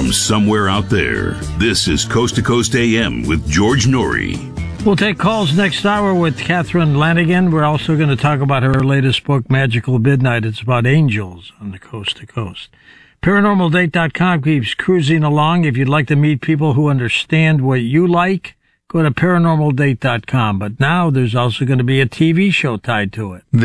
from somewhere out there. This is Coast to Coast AM with George Norrie. We'll take calls next hour with Catherine Lanigan. We're also going to talk about her latest book, Magical Midnight. It's about angels on the Coast to Coast. ParanormalDate.com keeps cruising along. If you'd like to meet people who understand what you like, go to ParanormalDate.com. But now there's also going to be a TV show tied to it.